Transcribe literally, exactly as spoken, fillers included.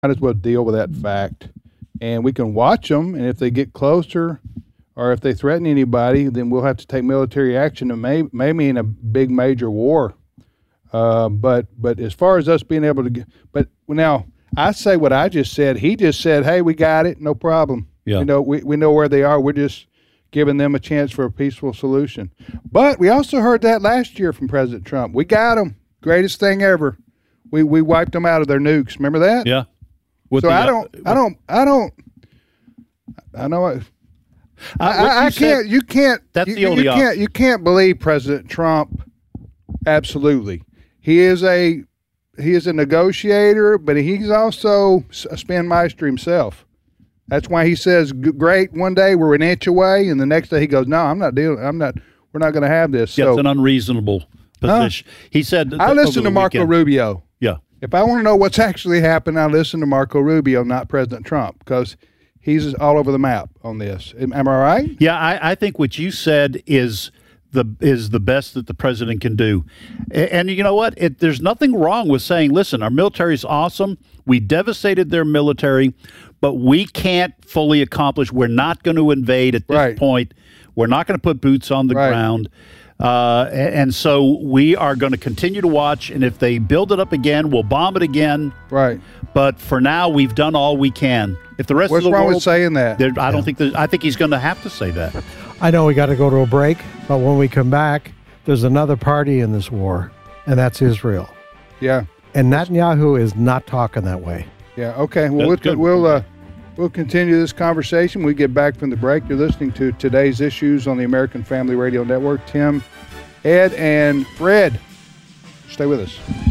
might as well deal with that fact. And we can watch them, and if they get closer or if they threaten anybody, then we'll have to take military action, and may, maybe in a big major war. Uh, but but as far as us being able to get, but now I say what I just said. He just said, hey, we got it, no problem. Yeah. You know, we, we know where they are. We're just giving them a chance for a peaceful solution. But we also heard that last year from President Trump. We got them. Greatest thing ever. We we wiped them out of their nukes. Remember that? Yeah. With so the, I don't, uh, I don't, I don't, I know. I, I, I, I can't. Said, you can't. That's you, the only you can't. You can't believe President Trump. Absolutely, he is a he is a negotiator, but he's also a spin meister himself. That's why he says, "Great, one day we're an inch away," and the next day he goes, "No, I'm not dealing. I'm not. We're not going to have this." Yeah, so, it's an unreasonable position. Huh? He said. I listen to Marco weekend. Rubio. Yeah. If I want to know what's actually happened, I listen to Marco Rubio, not President Trump, because he's all over the map on this. Am, am I right? Yeah, I, I think what you said is the is the best that the president can do. And, and you know what? It, there's nothing wrong with saying, listen, our military is awesome. We devastated their military, but we can't fully accomplish. We're not going to invade at this right. point. We're not going to put boots on the right. ground. Uh, and so we are going to continue to watch, and if they build it up again, we'll bomb it again. Right. But for now, we've done all we can. If the rest What's of the wrong world, with saying that? I don't yeah. think. There's, I think he's going to have to say that. I know we got to go to a break, but when we come back, there's another party in this war, and that's Israel. Yeah. And Netanyahu is not talking that way. Yeah. Okay. Well, we'll good. we'll, uh, we'll continue this conversation when we get back from the break. You're listening to Today's Issues on the American Family Radio Network. Tim, Ed, and Fred, stay with us.